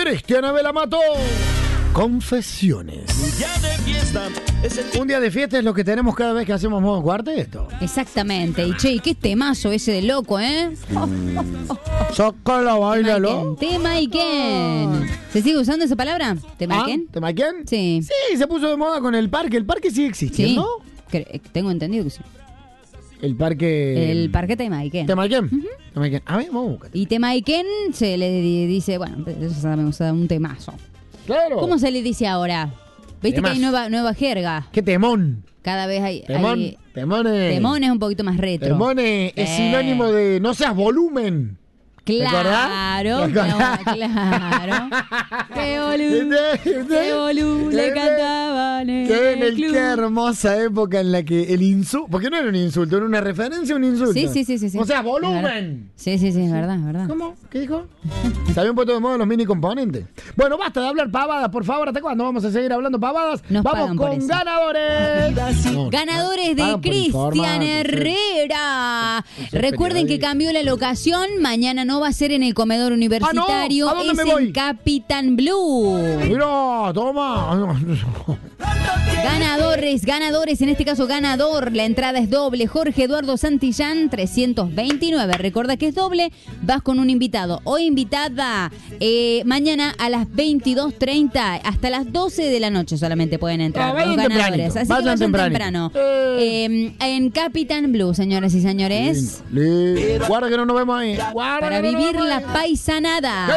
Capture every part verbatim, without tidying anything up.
Cristian Abel Amato. Confesiones. Un día de fiesta es el... Un día de fiesta es lo que tenemos cada vez que hacemos modo cuarteto. Exactamente. Y che, ¿y qué temazo ese de loco, eh? Sácala, bailalo. Temaiken. ¿Se sigue usando esa palabra? ¿Temaiken? ¿Ah? ¿Temaiken? Sí. Sí, se puso de moda con el parque. El parque sigue existiendo. Sí. Cre- Tengo entendido que sí. El parque... El parque Temaiken. ¿Temaiken? Uh-huh. Temaiken. A ver, vamos a buscar. Y Temaiken se le di- dice, bueno, eso sabemos, un temazo. Claro. ¿Cómo se le dice ahora? Viste Temazo. que hay nueva, nueva jerga. ¡Qué temón! Cada vez hay... Temón, hay temones. temón es un poquito más retro. Temone es Eh. sinónimo de no seas volumen. Claro, ¿Te acordás? claro. Qué boludo, qué boludo le cantaban en Qué, en el el, club. qué hermosa época en la que el insulto, porque no era un insulto, era una referencia a un insulto. Sí, sí, sí, sí, sí. O sea, Es verdad. volumen. Sí, sí, sí, es verdad, es verdad. ¿Cómo? ¿Qué dijo? Se habían puesto de moda los mini componentes. Bueno, basta de hablar pavadas, por favor. ¿Hasta cuándo vamos a seguir hablando pavadas? Nos Vamos pagan por con eso. ganadores. No, Ganadores de pagan por informar, Cristian por ser- Herrera. por ser Recuerden que periodista. cambió la locación. Mañana no va a ser en el comedor universitario. ¿A dónde es me en voy? Capitán Blue. Mira, toma. Ganadores, ganadores, en este caso ganador, la entrada es doble. Jorge Eduardo Santillán, trescientos veintinueve. Recuerda que es doble, vas con un invitado o invitada. Eh, mañana a las veintidós treinta hasta las doce de la noche solamente pueden entrar Ah, vayan los ganadores. tempranito, Así vayan que vayan tempranito. temprano. Eh. Eh, en Capitán Blue, señoras y señores, Lindo, lindo. Guarda que no nos vemos ahí. Guarda para que no nos vivir vemos la ahí. paisanada.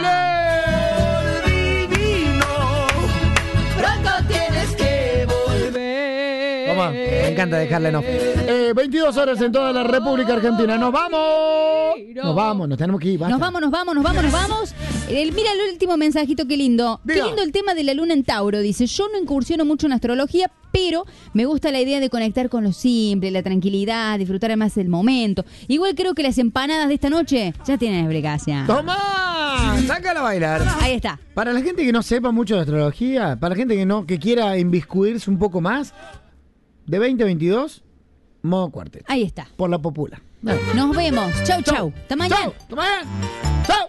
Pronto tienes que volver. Toma, me encanta dejarle no. Eh, veintidós horas en toda la República Argentina. ¡Nos vamos! Nos vamos, nos tenemos que ir. basta. Nos vamos, nos vamos, nos vamos, nos vamos. El, mira el último mensajito, qué lindo. Diga. Qué lindo el tema de la luna en Tauro. Dice, yo no incursiono mucho en astrología, pero me gusta la idea de conectar con lo simple, la tranquilidad, disfrutar más el momento. Igual creo que las empanadas de esta noche ya tienen explicación. ¡Toma! ¡Sácala a bailar! Ahí está. Para la gente que no sepa mucho de astrología, para la gente que no que quiera inviscuirse un poco más, de veinte a veintidós, modo cuarteto. Ahí está. Por la popular. Nos vemos. Chau, chau. Hasta mañana. ¡Chau! ¡Hasta mañana! ¡Chau!